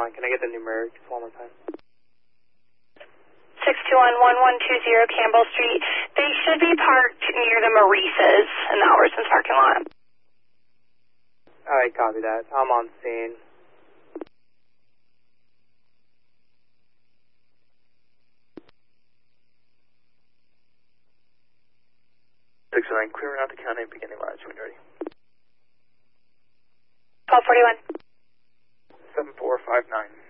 on. Can I get the numeric just one more time? 621-1120 Campbell Street. They should be parked near the Maurice's in the Albertsons parking lot. Alright, copy that. I'm on scene. 609, clearing out the county, beginning lines when you're ready. 1241. 7459.